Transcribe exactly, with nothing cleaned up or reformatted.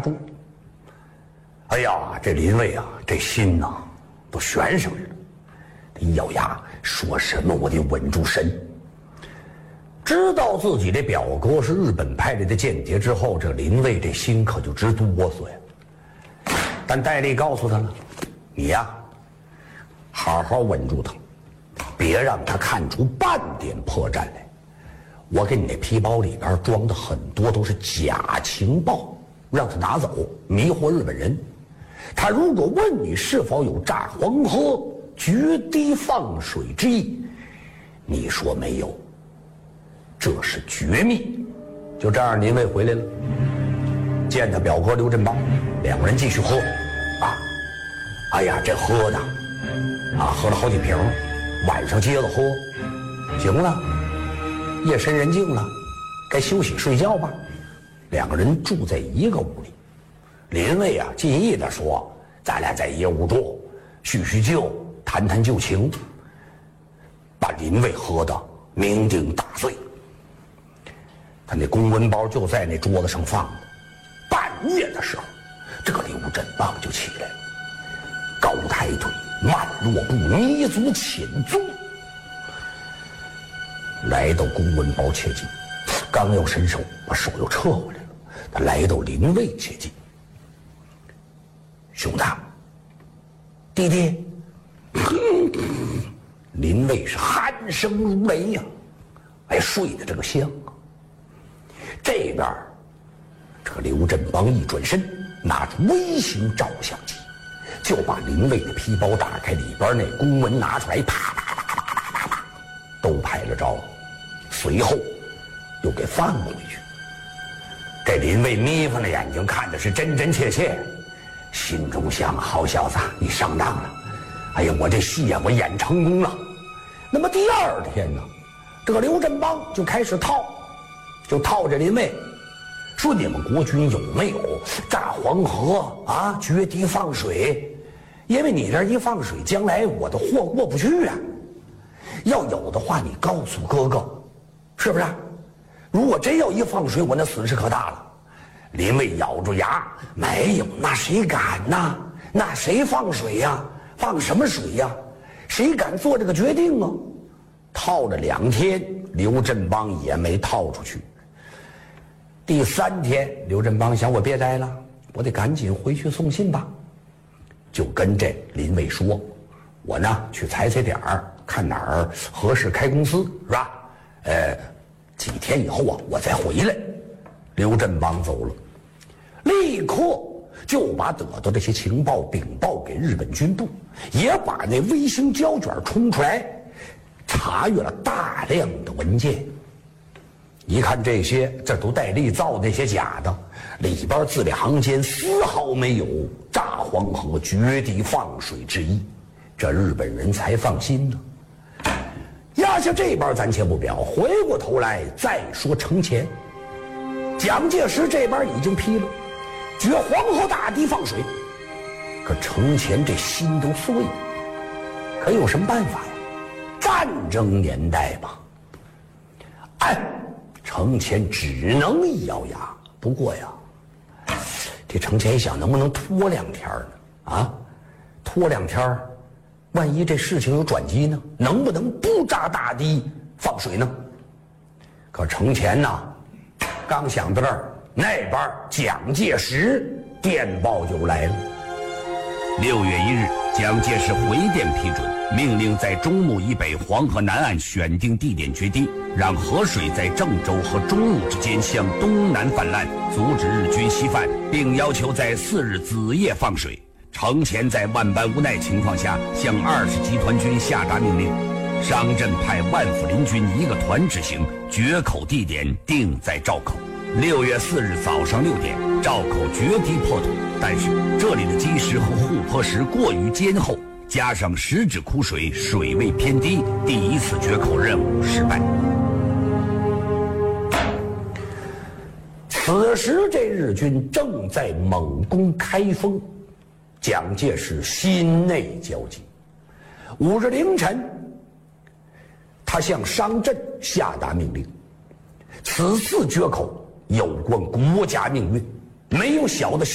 住。哎呀，这林卫啊，这心呐、啊、都悬上来了。他一咬牙，说什么我得稳住神。知道自己的表哥是日本派来的间谍之后，这林卫这心可就直哆嗦呀。但戴笠告诉他了，你呀，好好稳住他，别让他看出半点破绽来。我给你那皮包里边装的很多都是假情报，让他拿走，迷惑日本人。他如果问你是否有炸黄河、决堤放水之意，你说没有，这是绝密。就这样，林卫回来了，见他表哥刘振邦，两个人继续喝。啊，哎呀，这喝的，啊，喝了好几瓶，晚上接着喝，行了，夜深人静了，该休息睡觉吧。两个人住在一个屋里。林卫啊，尽意地说：“咱俩在一屋住，叙叙旧，谈谈旧情。”把林卫喝得酩酊大醉。他那公文包就在那桌子上放着。半夜的时候，这个刘振邦就起来了，高抬腿，慢落步，泥足浅足，来到公文包切近，刚要伸手，把手又撤回来了。他来到林卫切近。兄弟，弟弟，林卫是鼾声如雷呀、啊，哎，睡得这个香啊。这边，这个刘振邦一转身，拿出微型照相机，就把林卫的皮包打开，里边那公文拿出来，啪啪啪啪啪啪啪，都拍了照，随后又给放回去。这林卫眯缝着眼睛看的是真真切切。心中想：好小子，你上当了！哎呀，我这戏呀、啊，我演成功了。那么第二天呢，这个刘振邦就开始套，就套这林卫，说你们国军有没有炸黄河啊、决堤放水？因为你这一放水，将来我的货过不去啊。要有的话，你告诉哥哥，是不是？如果真要一放水，我那损失可大了。林卫咬住牙，没有，那谁敢呐？那谁放水呀？放什么水呀？谁敢做这个决定啊？套了两天，刘振邦也没套出去。第三天，刘振邦想，我别待了，我得赶紧回去送信吧，就跟这林卫说：“我呢去踩踩点儿，看哪儿合适开公司，是吧？呃，几天以后啊，我再回来。”刘振邦走了，立刻就把得到这些情报禀报给日本军部，也把那微型胶卷冲出来，查阅了大量的文件。一看这些，这都戴笠造那些假的，里边字里行间丝毫没有炸黄河、决堤放水之意，这日本人才放心呢。压下这边咱且不表，回过头来再说程前。蒋介石这边已经批了，决黄河大堤放水，可程前这心都碎了，可有什么办法呀？战争年代嘛，哎，程前只能一咬牙。不过呀，这程前想能不能拖两天呢？啊，拖两天，万一这事情有转机呢？能不能不炸大堤放水呢？可程前呢？刚想到这儿，那边蒋介石电报就来了。 六月一日，蒋介石回电批准，命令在中牟以北黄河南岸选定地点决堤，让河水在郑州和中牟之间向东南泛滥，阻止日军西犯，并要求在次日子夜放水。程前在万般无奈情况下，向二十集团军下达命令。上阵派万福林军一个团执行，决口地点定在赵口。六月四日早上六点，赵口决堤破土，但是这里的基石和护坡石过于坚厚，加上石质枯水，水位偏低，第一次决口任务失败。 此时这日军正在猛攻开封，蒋介石心内焦急。五日凌晨，他向商震下达命令，此次决口有关国家命运，没有小的